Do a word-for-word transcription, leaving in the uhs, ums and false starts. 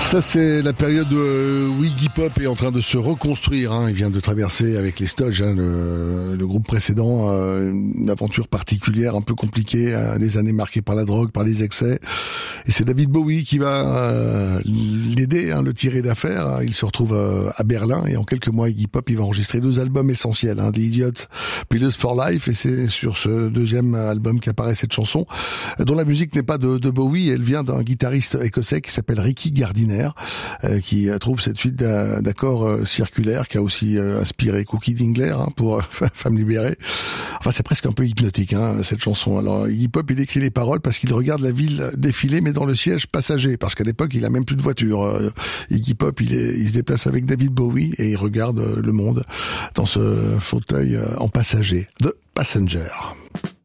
Ça, c'est la période où Iggy Pop est en train de se reconstruire. Hein. Il vient de traverser avec les Stooges, hein, le, le groupe précédent, euh, une aventure particulière, un peu compliquée, hein, des années marquées par la drogue, par les excès. Et c'est David Bowie qui va euh, l'aider, hein, le tirer d'affaire. Il se retrouve euh, à Berlin et en quelques mois, Iggy Pop, il va enregistrer deux albums essentiels, hein, The Idiot, Pillars for Life. Et c'est sur ce deuxième album qu'apparaît cette chanson, dont la musique n'est pas de, de Bowie. Elle vient d'un guitariste écossais qui s'appelle Ricky Gardiner, Euh, qui euh, trouve cette suite d'accords euh, circulaires qui a aussi euh, inspiré Cookie Dingler, hein, pour euh, Femme libérée. Enfin, c'est presque un peu hypnotique, hein, cette chanson. Alors, Iggy Pop, il écrit les paroles parce qu'il regarde la ville défiler, mais dans le siège passager, parce qu'à l'époque, il a même plus de voiture. Euh, Iggy Pop, il, est, il se déplace avec David Bowie et il regarde euh, le monde dans ce fauteuil euh, en passager. The Passenger.